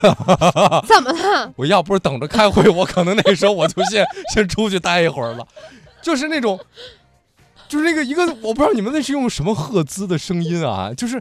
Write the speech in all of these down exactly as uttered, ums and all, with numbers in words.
怎么了？ 我要不是等着开会，我可能那时候我就先先出去待一会儿了。就是那种，就是那个一个，我不知道你们那是用什么赫兹的声音啊，就是，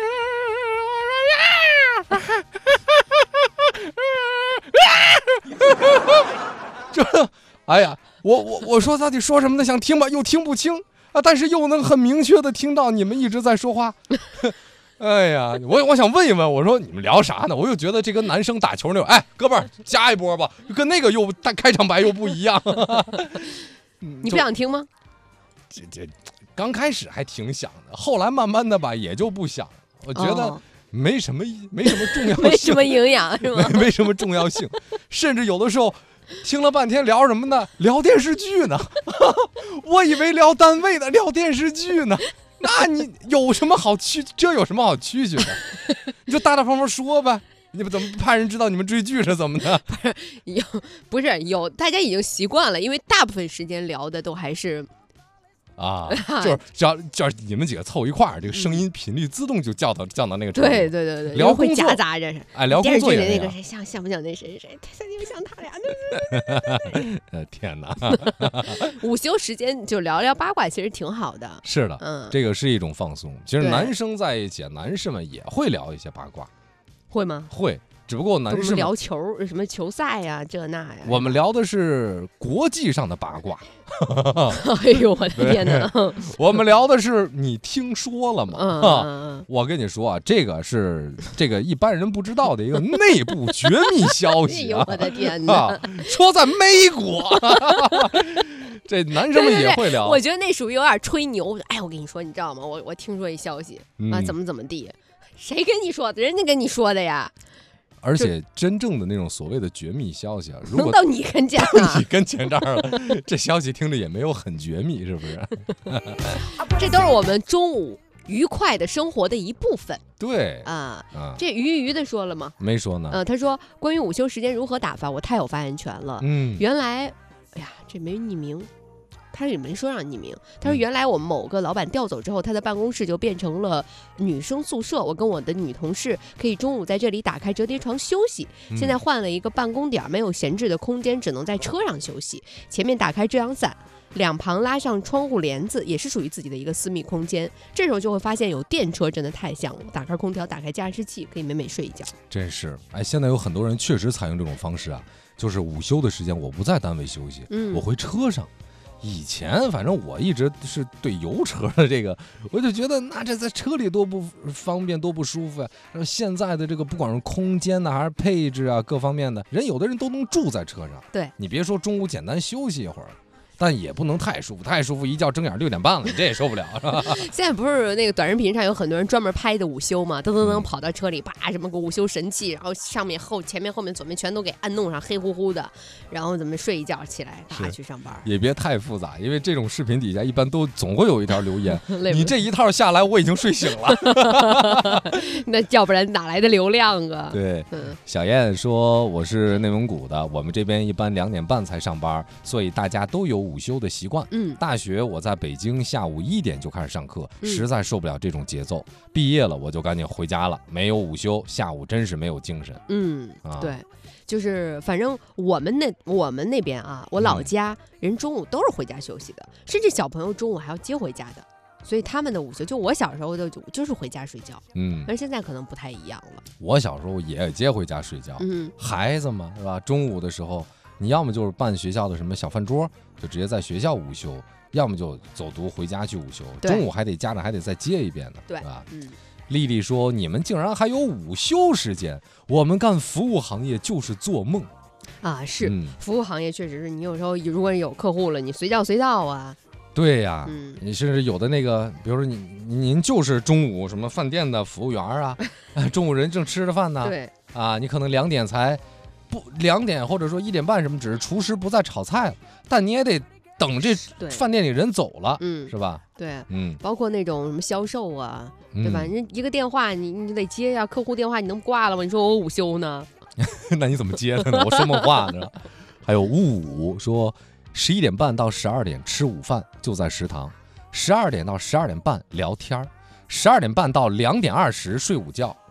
这，哎呀，我我我说到底说什么呢？想听吧，又听不清啊，但是又能很明确的听到你们一直在说话。哎呀，我我想问一问，我说你们聊啥呢？我又觉得这跟男生打球那种，哎，哥们儿加一波吧，跟那个又开场白又不一样。 你不想听吗？ 这这刚开始还挺想的，后来慢慢的吧也就不想了。我觉得没什么、哦、没什么重要性， 没什么营养是吗？ 没, 没什么重要性，甚至有的时候听了半天聊什么呢？聊电视剧呢。我以为聊单位的，聊电视剧呢。那你有什么好区？这有什么好蛐蛐的？你就大大方方说呗。你们怎么怕人知道你们追剧是怎么的？ 不是有，不是有，大家已经习惯了，因为大部分时间聊的都还是啊，就是只要只要你们几个凑一块儿，这个声音频率自动就降到降到那个程度。 对对对对， 聊工作会夹杂着， 哎，聊工作也那个谁像像不像那谁谁？像不像他俩？ 呃，天哪！ 午休时间就聊聊八卦，其实挺好的。 是的，嗯，这个是一种放松。其实男生在一起，男士们也会聊一些八卦。 会吗？ 会，只不过男士们聊球，什么球赛呀，这那呀。 我们聊的是国际上的八卦。 哎呦我的天哪！ 我们聊的是你听说了吗？ 嗯嗯、 我跟你说啊，这个是这个一般人不知道的一个内部绝密消息啊！ 哎呦我的天哪！ 啊、说在美国。这男生们也会聊。 对对对，我觉得那属于有点吹牛。哎，我跟你说，你知道吗？我我听说一消息、嗯、啊，怎么怎么地。谁跟你说的？人家跟你说的呀。 而且真正的那种所谓的绝密消息啊，如果能到你跟前、啊， 到你跟前这儿了，这消息听着也没有很绝密，是不是？ 这都是我们中午愉快的生活的一部分。 对啊， 啊这鱼鱼的说了吗？ 没说呢。 呃，他说关于午休时间如何打发，我太有发言权了。 嗯， 原来，哎呀，这没匿名。他也没说让匿名，他说原来我们某个老板调走之后，他的办公室就变成了女生宿舍，我跟我的女同事可以中午在这里打开折叠床休息。现在换了一个办公点，没有闲置的空间，只能在车上休息。前面打开遮阳伞，两旁拉上窗户帘子，也是属于自己的一个私密空间。这时候就会发现有电车真的太香了，打开空调，打开加湿器，可以美美睡一觉。 真是，哎，现在有很多人确实采用这种方式啊，就是午休的时间我不在单位休息，嗯，我回车上。以前反正我一直是对油车的这个，我就觉得那这在车里多不方便多不舒服啊。然后现在的这个不管是空间呢还是配置啊各方面的，人有的人都能住在车上。 对， 你别说中午简单休息一会儿，但也不能太舒服，太舒服一觉睁眼六点半了，你这也受不了，是吧？ 现在不是那个短视频上有很多人专门拍的午休嘛，噔噔噔跑到车里，啪什么个午休神器，然后上面后前面后面左面全都给按弄上，黑乎乎的，然后怎么睡一觉起来，啪去上班。 也别太复杂，因为这种视频底下一般都总会有一条留言，你这一套下来我已经睡醒了。 那要不然哪来的流量啊？ 对，嗯、小燕说我是内蒙古的，我们这边一般两点半才上班，所以大家都有午休的习惯。 嗯， 大学我在北京下午一点就开始上课， 嗯、 实在受不了这种节奏。毕业了我就赶紧回家了，没有午休，下午真是没有精神。 嗯， 啊、 对，就是反正我们那我们那边啊，我老家、嗯、人中午都是回家休息的，甚至小朋友中午还要接回家的。所以他们的午休，就我小时候的就就是回家睡觉， 嗯， 但是现在可能不太一样了。 我小时候也接回家睡觉， 嗯， 孩子嘛，是吧？中午的时候，你要么就是办学校的什么小饭桌，就直接在学校午休，要么就走读回家去午休，中午还得家长还得再接一遍呢， 对吧？ 嗯。 丽丽说：“你们竟然还有午休时间？我们干服务行业就是做梦啊！是、 嗯、 服务行业确实是你有时候如果有客户了，你随叫随到啊。 对呀、 嗯， 你甚至有的那个，比如说你您就是中午什么饭店的服务员啊，中午人正吃着饭呢， 对啊，你可能两点才不两点或者说一点半什么，只是厨师不在炒菜了，但你也得。”等这饭店里人走了， 嗯， 是吧？ 对， 嗯， 包括那种什么销售啊，嗯、对吧？人一个电话你你得接呀、啊，客户电话你能挂了吗？你说我午休呢？ 那你怎么接的呢？我说梦话呢？还有五五说，十一点半到十二点吃午饭就在食堂，十二点到十二点半聊天，十二点半到两点二十睡午觉，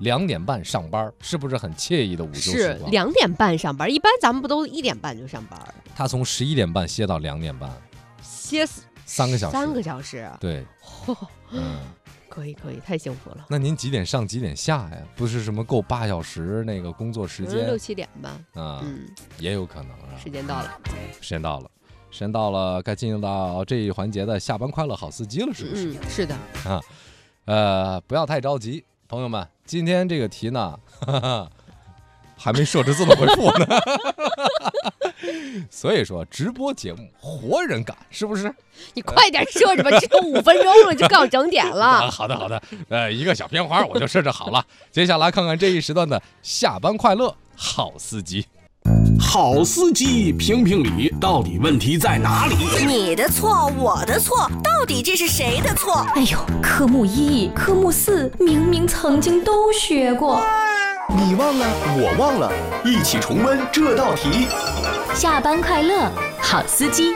两点半上班，是不是很惬意的午休时光？ 是两点半上班，一般咱们不都一点半就上班？ 他从十一点半歇到两点半， 歇三个小时， 三个小时， 对， 哦、 嗯。 可以可以，太幸福了。 那您几点上几点下呀？不是什么够八小时那个工作时间， 六七点吧。 啊，嗯，也有可能啊。 时间到了， 时间到了，时间到了，该进入到这一环节的下班快乐好司机了，是不是？ 嗯，是的。 啊，呃，不要太着急，朋友们，今天这个题呢，哈哈，还没设置自动回复呢。所以说，直播节目活人感是不是？ 你快点设置吧，只有五分钟了，就告整点了。 啊、好的，好的，呃，一个小片花我就设置好了。接下来看看这一时段的下班快乐好司机。 好司机评评理，到底问题在哪里？ 你的错，我的错，到底这是谁的错？ 哎呦，科目一、科目四明明曾经都学过。 你忘了，我忘了，一起重温这道题。 下班快乐，好司机。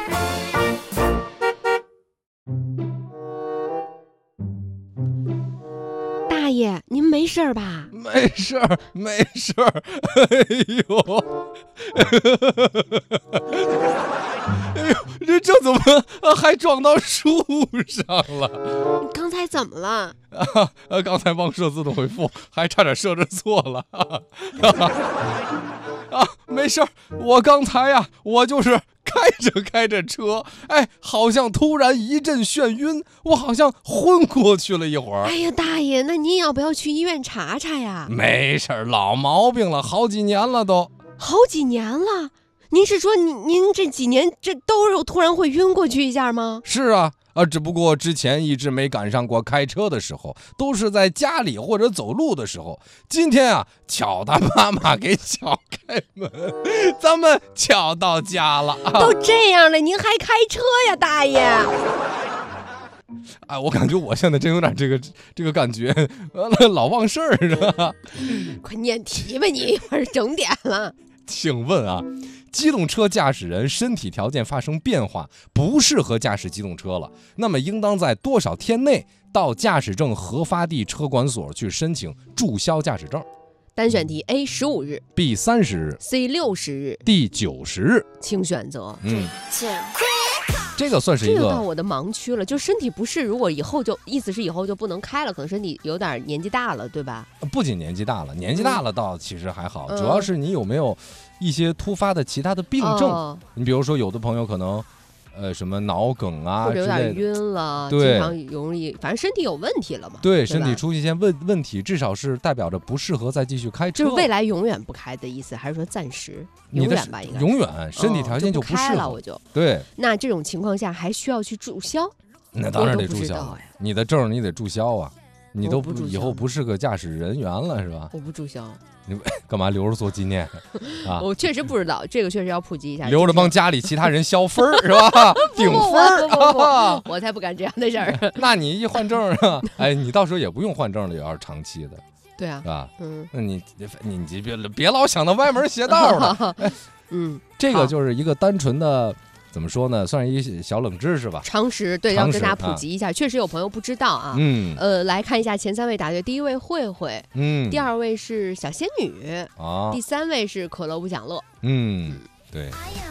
大爷，您没事吧？ 没事儿，没事儿。哎呦，哎呦，这这怎么还撞到树上了？ 你刚才怎么了？ 啊，刚才忘设自动回复，还差点设置错了。啊，没事儿，我刚才呀，我就是开着开着车，哎，好像突然一阵眩晕，我好像昏过去了一会儿。 哎呀，大爷，那您要不要去医院查查呀？ 没事儿，老毛病了，好几年了都。 好几年了？您是说您您这几年这都是突然会晕过去一下吗？ 是啊。啊，只不过之前一直没赶上过开车的时候，都是在家里或者走路的时候。今天啊，巧他妈妈给敲开门，咱们巧到家了。啊、 都这样了，您还开车呀，大爷？ 哎，我感觉我现在真有点这个这个感觉，呃，老忘事儿是吧？ 快念题吧，你一会儿整点了。 请问啊，机动车驾驶人身体条件发生变化，不适合驾驶机动车了，那么应当在多少天内到驾驶证核发地车管所去申请注销驾驶证？ 单选题 A 十五日 ，B 三十日 ，C 六十日 ，D 九十日， 请选择。 嗯，这个算是一个， 这个到我的盲区了。就身体不适，如果以后就意思是以后就不能开了，可能身体有点年纪大了，对吧？ 不仅年纪大了，年纪大了倒其实还好， 嗯、 主要是你有没有一些突发的其他的病症。 哦、 你比如说，有的朋友可能。呃，什么脑梗啊， 或者有点晕了， 对， 经常容易，反正身体有问题了嘛。 对， 对身体出现一些问问题，至少是代表着不适合再继续开车。 就是未来永远不开的意思，还是说暂时？永远吧，应该永远身体条件就不适合、哦、就不开了，我就对。 那这种情况下还需要去注销？ 那当然得注销，你的证你得注销啊，你都不以后不是个驾驶人员了是吧？ 我不注销。 你干嘛留着做纪念啊？ 我确实不知道，这个确实要普及一下， 留着帮家里其他人消分是吧？顶分不不不不，我才不干这样的事儿。 那你一换证啊，哎，你到时候也不用换证了，也要是长期的。 对啊， 是吧？ 嗯， 那你你你别别老想到歪门邪道了。哎、 嗯， 这个就是一个单纯的。怎么说呢？算是一小冷知识吧。 常识，对，要跟大家普及一下。啊、确实有朋友不知道啊。 嗯。 呃，来看一下前三位答对，第一位慧慧， 嗯， 第二位是小仙女， 啊， 第三位是可乐不享乐。 嗯，对。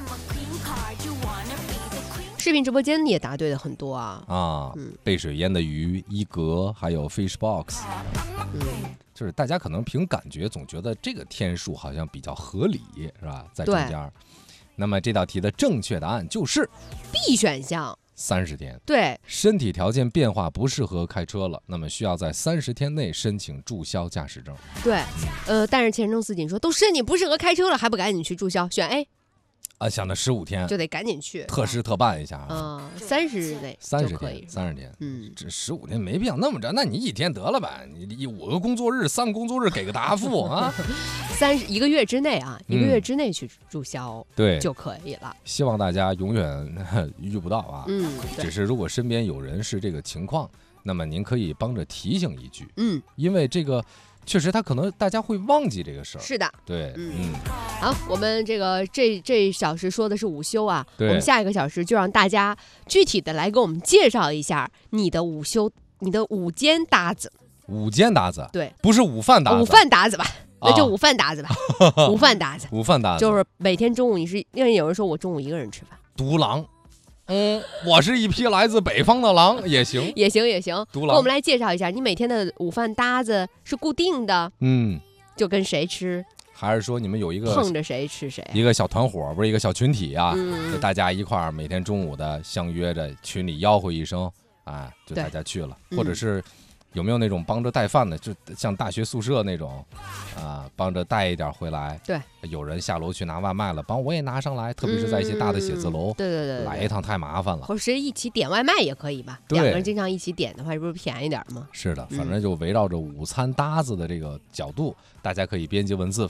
视频直播间也答对的很多啊。 啊，嗯，背水淹的鱼、一格，还有 fish box。 嗯， 就是大家可能凭感觉总觉得这个天数好像比较合理，是吧？在中间。那么这道题的正确答案就是 B 选项， 三十天。 对， 身体条件变化不适合开车了，那么需要在三十天内申请注销驾驶证。 对，呃，但是前程似锦说都身体不适合开车了，还不赶紧去注销？选 A。 啊，想的十五天就得赶紧去特事特办一下啊，三十日内三十天，三十天， 嗯， 这十五天没必要那么着，那你一天得了吧？你五个工作日，三个工作日给个答复啊， 三十一个月之内啊，一个月之内去注销， 对就可以了。 希望大家永远遇不到啊， 嗯， 只是如果身边有人是这个情况，那么您可以帮着提醒一句， 嗯， 因为这个。确实，他可能大家会忘记这个事儿。 是的， 对，嗯， 嗯好，我们这个这这一小时说的是午休啊， 我们下一个小时就让大家具体的来给我们介绍一下你的午休，你的午间搭子。 午间搭子， 对， 不是午饭搭子， 午饭搭子吧，那就午饭搭子吧，午饭搭子， 午饭搭子就是每天中午你是，因为有人说我中午一个人吃饭， 独狼。嗯，我是一匹来自北方的狼，也行， 也行，也行。 独狼， 那我们来介绍一下，你每天的午饭搭子是固定的， 嗯， 就跟谁吃， 还是说你们有一个碰着谁吃谁， 一个小团伙，不是一个小群体啊？ 嗯， 就大家一块儿每天中午的相约着群里吆喝一声，啊，就大家去了，或者是。有没有那种帮着带饭的，就像大学宿舍那种，啊，帮着带一点回来。 对， 有人下楼去拿外卖了，帮我也拿上来。特别是在一些大的写字楼， 嗯、对对 对, 对， 来一趟太麻烦了。 或是一起点外卖也可以吧？两个人经常一起点的话，这不是便宜点吗？ 是的，反正就围绕着午餐搭子的这个角度，大家可以编辑文字。